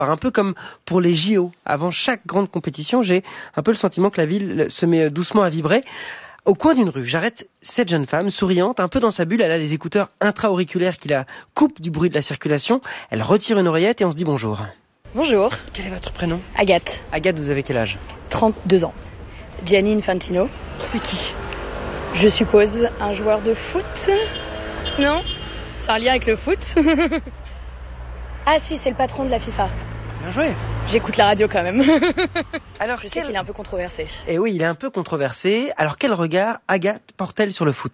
Un peu comme pour les JO. Avant chaque grande compétition, j'ai un peu le sentiment que la ville se met doucement à vibrer. Au coin d'une rue, j'arrête cette jeune femme, souriante, un peu dans sa bulle. Elle a les écouteurs intra-auriculaires qui la coupent du bruit de la circulation. Elle retire une oreillette et on se dit bonjour. Bonjour. Quel est votre prénom ? Agathe. Agathe, vous avez quel âge ? 32 ans. Gianni Infantino. C'est qui ? Je suppose un joueur de foot ? Non ? C'est un lien avec le foot ? Ah si, c'est le patron de la FIFA. Bien joué. J'écoute la radio quand même. Alors, je sais qu'il est un peu controversé. Eh oui, il est un peu controversé. Alors quel regard Agathe porte-t-elle sur le foot ?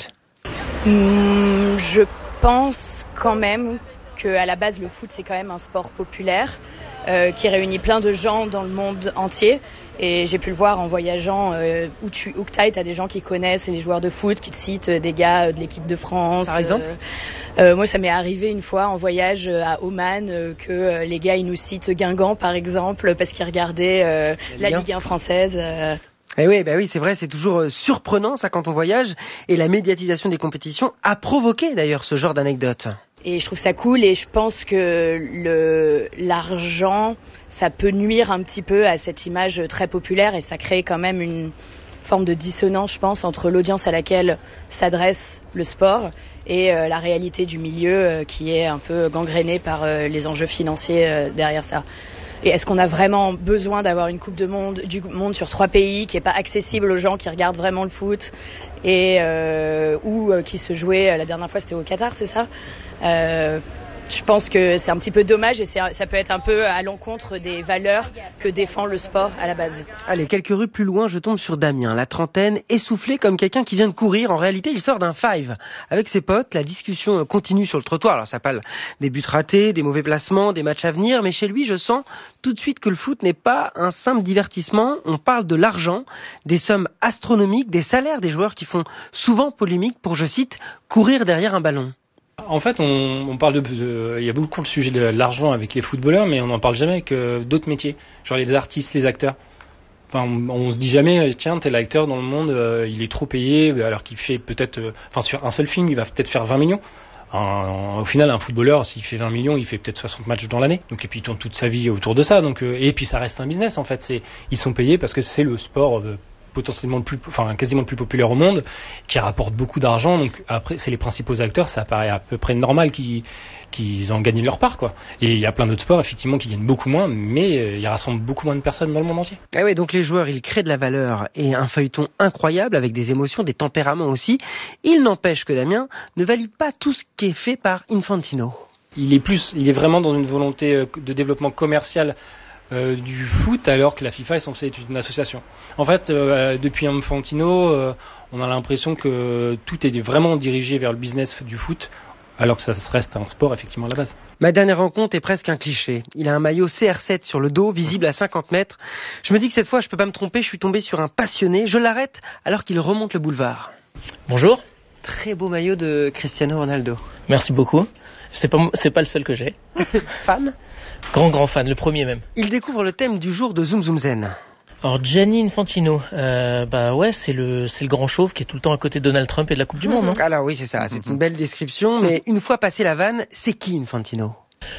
Je pense quand même qu'à la base le foot c'est quand même un sport populaire qui réunit plein de gens dans le monde entier. Et j'ai pu le voir en voyageant où que t'ailles, t'as des gens qui connaissent les joueurs de foot, qui te citent des gars de l'équipe de France. Par exemple moi, ça m'est arrivé une fois en voyage à Oman que les gars, ils nous citent Guingamp, par exemple, parce qu'ils regardaient la Ligue 1 française. Eh oui, c'est vrai, c'est toujours surprenant ça quand on voyage. Et la médiatisation des compétitions a provoqué d'ailleurs ce genre d'anecdote. Et je trouve ça cool et je pense que l'argent, ça peut nuire un petit peu à cette image très populaire et ça crée quand même une forme de dissonance, je pense, entre l'audience à laquelle s'adresse le sport et la réalité du milieu qui est un peu gangrénée par les enjeux financiers derrière ça. Et est-ce qu'on a vraiment besoin d'avoir une Coupe du monde sur 3 pays qui n'est pas accessible aux gens qui regardent vraiment le foot et ou qui se jouait, la dernière fois c'était au Qatar, c'est ça ? Je pense que c'est un petit peu dommage et ça peut être un peu à l'encontre des valeurs que défend le sport à la base. Allez, quelques rues plus loin, je tombe sur Damien, la trentaine, essoufflé comme quelqu'un qui vient de courir. En réalité, il sort d'un five. Avec ses potes, la discussion continue sur le trottoir. Alors ça parle des buts ratés, des mauvais placements, des matchs à venir. Mais chez lui, je sens tout de suite que le foot n'est pas un simple divertissement. On parle de l'argent, des sommes astronomiques, des salaires des joueurs qui font souvent polémique pour, je cite, courir derrière un ballon. En fait, on parle il y a beaucoup le sujet de l'argent avec les footballeurs, mais on n'en parle jamais avec d'autres métiers, genre les artistes, les acteurs. Enfin, on se dit jamais, tiens, tel acteur dans le monde, il est trop payé, alors qu'il fait peut-être, sur un seul film, il va peut-être faire 20 millions. Au final, un footballeur, s'il fait 20 millions, il fait peut-être 60 matchs dans l'année. Donc, et puis il tourne toute sa vie autour de ça. Donc, et puis ça reste un business en fait. Ils sont payés parce que c'est le sport potentiellement quasiment le plus populaire au monde, qui rapporte beaucoup d'argent. Donc après, c'est les principaux acteurs, ça paraît à peu près normal qu'ils en gagnent leur part, quoi. Et il y a plein d'autres sports, effectivement, qui gagnent beaucoup moins, mais ils rassemblent beaucoup moins de personnes dans le monde entier. Ah ouais, donc les joueurs, ils créent de la valeur et un feuilleton incroyable avec des émotions, des tempéraments aussi. Il n'empêche que Damien ne valide pas tout ce qui est fait par Infantino. Il est vraiment dans une volonté de développement commercial du foot, alors que la FIFA est censée être une association. En fait, depuis Infantino, on a l'impression que tout est vraiment dirigé vers le business du foot, alors que ça reste un sport effectivement à la base. Ma dernière rencontre est presque un cliché. Il a un maillot CR7 sur le dos, visible à 50 mètres. Je me dis que cette fois, je peux pas me tromper, je suis tombé sur un passionné. Je l'arrête alors qu'il remonte le boulevard. Bonjour. Très beau maillot de Cristiano Ronaldo. Merci beaucoup. C'est pas le seul que j'ai. Fan ? Grand fan, le premier même. Il découvre le thème du jour de Zoom Zoom Zen. Alors Gianni Infantino, c'est le grand chauve qui est tout le temps à côté de Donald Trump et de la Coupe du Monde, non ? Alors oui, c'est ça, c'est une belle description, mais une fois passé la vanne, c'est qui Infantino ?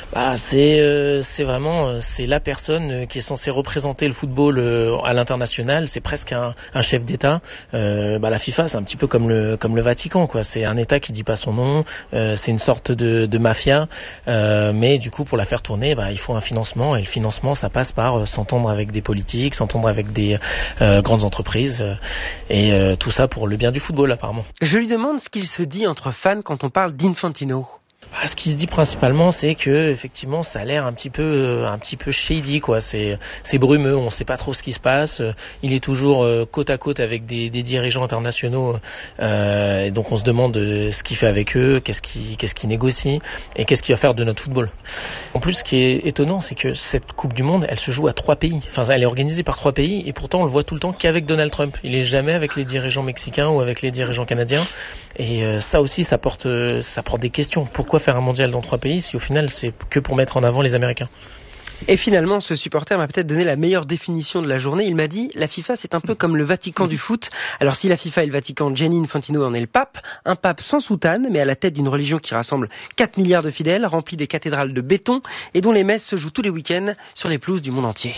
C'est vraiment la personne qui est censée représenter le football à l'international. C'est presque un chef d'État. La FIFA, c'est un petit peu comme le Vatican, quoi. C'est un État qui dit pas son nom. C'est une sorte de mafia. Mais du coup, pour la faire tourner, il faut un financement. Et le financement, ça passe par s'entendre avec des politiques, s'entendre avec des grandes entreprises. Et tout ça pour le bien du football, apparemment. Je lui demande ce qu'il se dit entre fans quand on parle d'Infantino. Ce qui se dit principalement, c'est que effectivement, ça a l'air un petit peu shady, quoi. C'est brumeux, on sait pas trop ce qui se passe. Il est toujours côte à côte avec des dirigeants internationaux, et donc on se demande ce qu'il fait avec eux, qu'est-ce qu'il négocie et qu'est-ce qu'il va faire de notre football. En plus, ce qui est étonnant, c'est que cette Coupe du Monde, elle se joue à 3 pays. Enfin, elle est organisée par 3 pays et pourtant on le voit tout le temps qu'avec Donald Trump. Il est jamais avec les dirigeants mexicains ou avec les dirigeants canadiens. Et ça aussi, ça porte des questions. Pourquoi faire un mondial dans 3 pays si au final c'est que pour mettre en avant les Américains ? Et finalement, ce supporter m'a peut-être donné la meilleure définition de la journée. Il m'a dit, la FIFA, c'est un peu comme le Vatican du foot. Alors si la FIFA et le Vatican, Gianni Infantino en est le pape, un pape sans soutane, mais à la tête d'une religion qui rassemble 4 milliards de fidèles, remplie des cathédrales de béton et dont les messes se jouent tous les week-ends sur les pelouses du monde entier.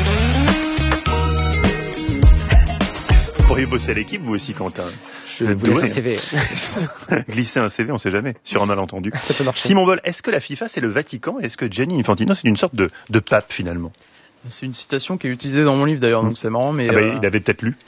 Vous pourriez bosser à l'équipe, vous aussi, Quentin. Je vous laisse un CV. Glisser un CV, on sait jamais, sur un malentendu. Ça peut marcher. Simon Boll, est-ce que la FIFA, c'est le Vatican? Est-ce que Gianni Infantino, c'est une sorte de pape, finalement? C'est une citation qui est utilisée dans mon livre d'ailleurs, donc c'est marrant. Mais il avait peut-être lu.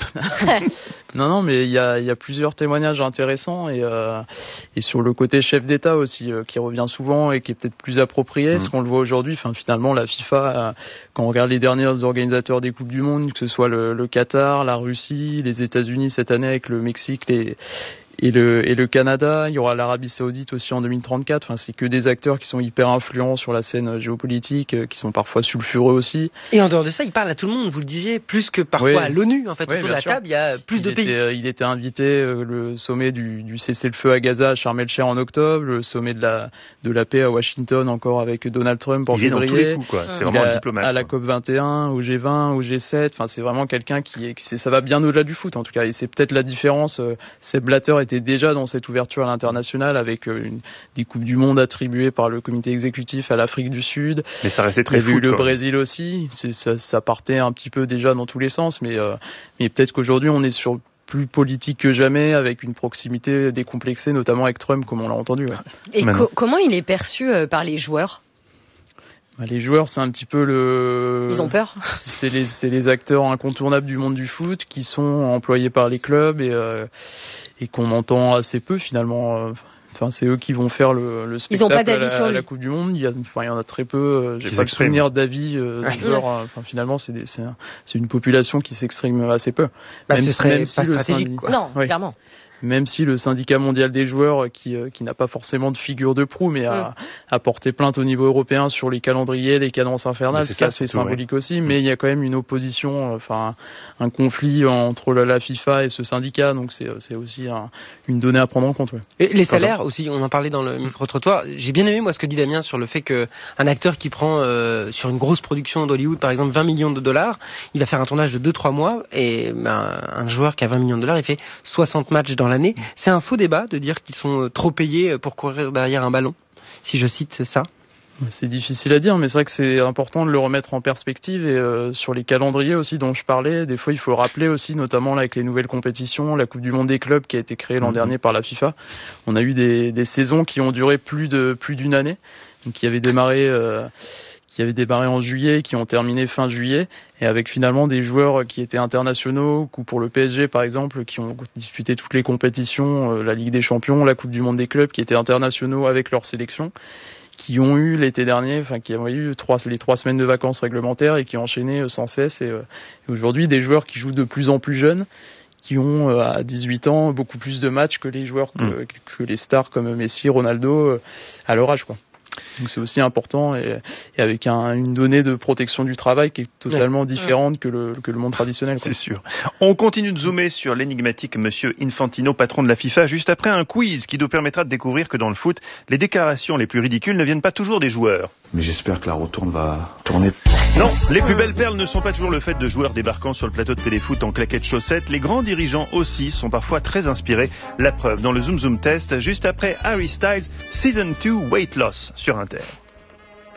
Non, mais il y a plusieurs témoignages intéressants et sur le côté chef d'État aussi qui revient souvent et qui est peut-être plus approprié. Ce qu'on le voit aujourd'hui, finalement la FIFA, quand on regarde les derniers organisateurs des coupes du monde, que ce soit le Qatar, la Russie, les États-Unis cette année avec le Mexique, et le Canada, il y aura l'Arabie Saoudite aussi en 2034. C'est que des acteurs qui sont hyper influents sur la scène géopolitique, qui sont parfois sulfureux aussi. Et en dehors de ça, il parle à tout le monde, vous le disiez, plus que parfois à l'ONU. En fait, autour de la table, il y a plus de pays. Il était invité le sommet du cessez-le-feu à Gaza à Sharm el-Sheikh en octobre, le sommet de la paix à Washington encore avec Donald Trump en février. Il est dans tous les coups, quoi. C'est vraiment un diplomate. À la COP21, au G20, au G7. C'est vraiment quelqu'un ça va bien au-delà du foot en tout cas. Et c'est peut-être la différence. Sepp Blatter était déjà dans cette ouverture à l'international avec des coupes du monde attribuées par le comité exécutif à l'Afrique du Sud. Mais ça restait très foot. Le quoi. Brésil aussi, ça partait un petit peu déjà dans tous les sens, mais peut-être qu'aujourd'hui on est sur plus politique que jamais, avec une proximité décomplexée, notamment avec Trump, comme on l'a entendu. Ouais. Et comment il est perçu par les joueurs ? Les joueurs, c'est un petit peu Ils ont peur. C'est les acteurs incontournables du monde du foot qui sont employés par les clubs et qu'on entend assez peu finalement. C'est eux qui vont faire le spectacle. Ils ont pas d'avis sur lui. À la Coupe du Monde. Il y en a très peu. J'ai pas le souvenir d'avis des joueurs. Finalement, c'est une population qui s'exprime assez peu. Ce serait pas stratégique, quoi. Non, clairement. Même si le syndicat mondial des joueurs, qui n'a pas forcément de figure de proue, mais a porté plainte au niveau européen sur les calendriers, les cadences infernales, c'est assez symbolique aussi. Mais il y a quand même une opposition, un conflit entre la FIFA et ce syndicat, donc c'est aussi une donnée à prendre en compte. Ouais. Et les salaires aussi, on en parlait dans le micro-trottoir. J'ai bien aimé moi ce que dit Damien sur le fait que un acteur qui prend sur une grosse production d'Hollywood, par exemple 20 millions de dollars, il va faire un tournage de 2-3 mois, et un joueur qui a 20 millions de dollars, il fait 60 matchs dans l'année. C'est un faux débat de dire qu'ils sont trop payés pour courir derrière un ballon, si je cite ça. C'est difficile à dire, mais c'est vrai que c'est important de le remettre en perspective et sur les calendriers aussi dont je parlais, des fois il faut le rappeler aussi, notamment là avec les nouvelles compétitions, la Coupe du Monde des clubs qui a été créée l'an dernier par la FIFA. On a eu des saisons qui ont duré plus d'une année, donc qui avaient démarré en juillet, qui ont terminé fin juillet, et avec finalement des joueurs qui étaient internationaux, ou pour le PSG par exemple, qui ont disputé toutes les compétitions, la Ligue des Champions, la Coupe du Monde des clubs, qui étaient internationaux avec leur sélection, qui ont eu l'été dernier, qui ont eu les 3 semaines de vacances réglementaires et qui ont enchaîné sans cesse. Et aujourd'hui, des joueurs qui jouent de plus en plus jeunes, qui ont à 18 ans beaucoup plus de matchs que les joueurs que les stars comme Messi, Ronaldo à leur âge, quoi. Donc c'est aussi important et avec une donnée de protection du travail qui est totalement différente que le monde traditionnel, quoi. C'est sûr. On continue de zoomer sur l'énigmatique Monsieur Infantino, patron de la FIFA, juste après un quiz qui nous permettra de découvrir que dans le foot, les déclarations les plus ridicules ne viennent pas toujours des joueurs. Mais j'espère que la retourne va tourner. Non, les plus belles perles ne sont pas toujours le fait de joueurs débarquant sur le plateau de téléfoot en claquettes chaussettes. Les grands dirigeants aussi sont parfois très inspirés. La preuve dans le Zoom Zoom Test, juste après Harry Styles, Season 2 Weight Loss sur Inter.